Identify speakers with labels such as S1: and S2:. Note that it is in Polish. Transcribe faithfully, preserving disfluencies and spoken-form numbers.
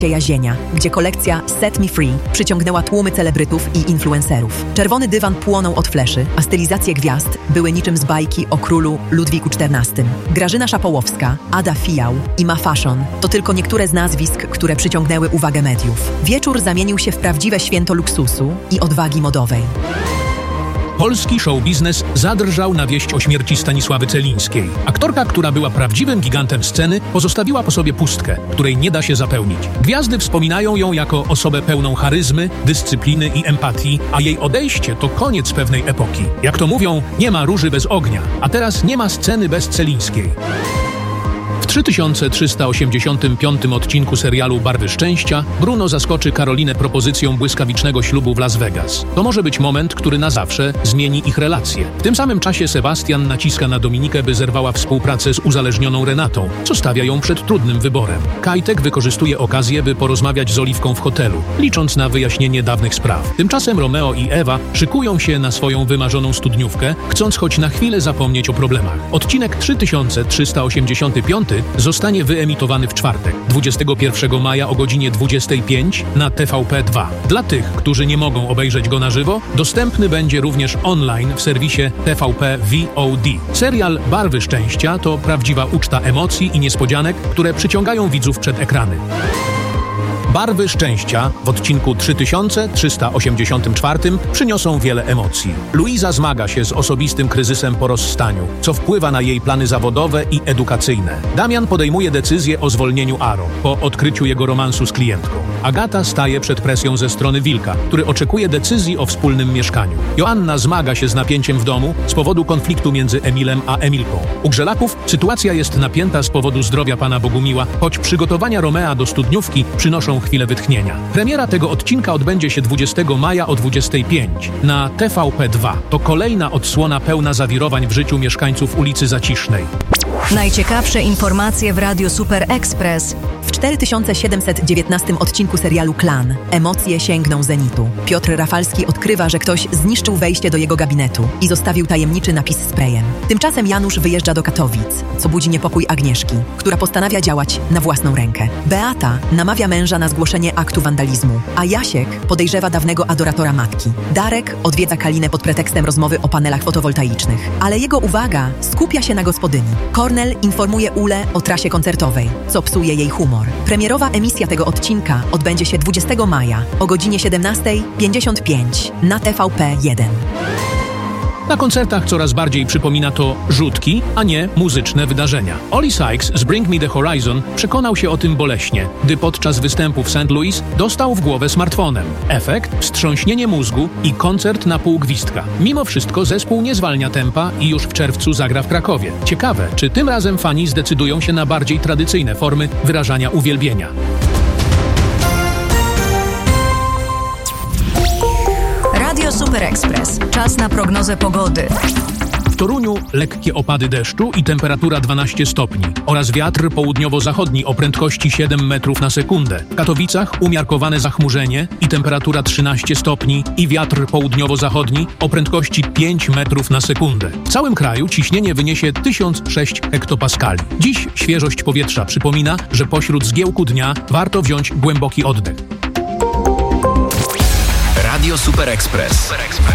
S1: Jazienia, gdzie kolekcja Set Me Free przyciągnęła tłumy celebrytów i influencerów. Czerwony dywan płonął od fleszy, a stylizacje gwiazd były niczym z bajki o królu Ludwiku czternastym. Grażyna Szapołowska, Ada Fijał i Ma Fashion to tylko niektóre z nazwisk, które przyciągnęły uwagę mediów. Wieczór zamienił się w prawdziwe święto luksusu i odwagi modowej.
S2: Polski show biznes zadrżał na wieść o śmierci Stanisławy Celińskiej. Aktorka, która była prawdziwym gigantem sceny, pozostawiła po sobie pustkę, której nie da się zapełnić. Gwiazdy wspominają ją jako osobę pełną charyzmy, dyscypliny i empatii, a jej odejście to koniec pewnej epoki. Jak to mówią, nie ma róży bez ognia, a teraz nie ma sceny bez Celińskiej. W trzy tysiące trzysta osiemdziesiątym piątym odcinku serialu Barwy Szczęścia Bruno zaskoczy Karolinę propozycją błyskawicznego ślubu w Las Vegas. To może być moment, który na zawsze zmieni ich relacje. W tym samym czasie Sebastian naciska na Dominikę, by zerwała współpracę z uzależnioną Renatą, co stawia ją przed trudnym wyborem. Kajtek wykorzystuje okazję, by porozmawiać z Oliwką w hotelu, licząc na wyjaśnienie dawnych spraw. Tymczasem Romeo i Ewa szykują się na swoją wymarzoną studniówkę, chcąc choć na chwilę zapomnieć o problemach. Odcinek trzy tysiące trzysta osiemdziesiąty piąty zostanie wyemitowany w czwartek, dwudziestego pierwszego maja o godzinie dwudziestej piątej na T V P dwa. Dla tych, którzy nie mogą obejrzeć go na żywo, dostępny będzie również online w serwisie T V P V O D. Serial Barwy Szczęścia to prawdziwa uczta emocji i niespodzianek, które przyciągają widzów przed ekrany. Barwy Szczęścia w odcinku trzy tysiące trzysta osiemdziesiątym czwartym przyniosą wiele emocji. Luiza zmaga się z osobistym kryzysem po rozstaniu, co wpływa na jej plany zawodowe i edukacyjne. Damian podejmuje decyzję o zwolnieniu Aro po odkryciu jego romansu z klientką. Agata staje przed presją ze strony Wilka, który oczekuje decyzji o wspólnym mieszkaniu. Joanna zmaga się z napięciem w domu z powodu konfliktu między Emilem a Emilką. U Grzelaków sytuacja jest napięta z powodu zdrowia pana Bogumiła, choć przygotowania Romea do studniówki przynoszą chwilę wytchnienia. Premiera tego odcinka odbędzie się dwudziestego maja o dwudziestej piątej na T V P dwa. To kolejna odsłona pełna zawirowań w życiu mieszkańców ulicy Zacisznej.
S3: Najciekawsze informacje w Radiu Super Express.
S1: W cztery tysiące siedemset dziewiętnastym odcinku serialu Klan emocje sięgną zenitu. Piotr Rafalski odkrywa, że ktoś zniszczył wejście do jego gabinetu i zostawił tajemniczy napis sprayem. Tymczasem Janusz wyjeżdża do Katowic, co budzi niepokój Agnieszki, która postanawia działać na własną rękę. Beata namawia męża na zgłoszenie aktu wandalizmu, a Jasiek podejrzewa dawnego adoratora matki. Darek odwiedza Kalinę pod pretekstem rozmowy o panelach fotowoltaicznych, ale jego uwaga skupia się na gospodyni. Kornel informuje Ulę o trasie koncertowej, co psuje jej humor. Premierowa emisja tego odcinka odbędzie się dwudziestego maja o godzinie siedemnasta pięćdziesiąt pięć na T V P jeden.
S2: Na koncertach coraz bardziej przypomina to rzutki, a nie muzyczne wydarzenia. Oli Sykes z Bring Me The Horizon przekonał się o tym boleśnie, gdy podczas występu w Saint Louis dostał w głowę smartfonem. Efekt? Wstrząśnienie mózgu i koncert na pół gwizdka. Mimo wszystko zespół nie zwalnia tempa i już w czerwcu zagra w Krakowie. Ciekawe, czy tym razem fani zdecydują się na bardziej tradycyjne formy wyrażania uwielbienia.
S3: Radio Super Express. Czas na prognozę pogody.
S2: W Toruniu lekkie opady deszczu i temperatura dwanaście stopni oraz wiatr południowo-zachodni o prędkości siedem metrów na sekundę. W Katowicach umiarkowane zachmurzenie i temperatura trzynaście stopni i wiatr południowo-zachodni o prędkości pięć metrów na sekundę. W całym kraju ciśnienie wyniesie tysiąc sześć hektopaskali. Dziś świeżość powietrza przypomina, że pośród zgiełku dnia warto wziąć głęboki oddech.
S4: Radio Super Express.